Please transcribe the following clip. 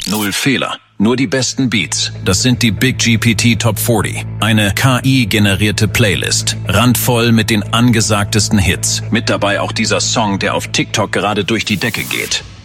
Null Fehler, nur die besten Beats. Das sind die Big GPT Top 40. Eine KI-generierte Playlist. Randvoll mit den angesagtesten Hits. Mit dabei auch dieser Song, der auf TikTok gerade durch die Decke geht.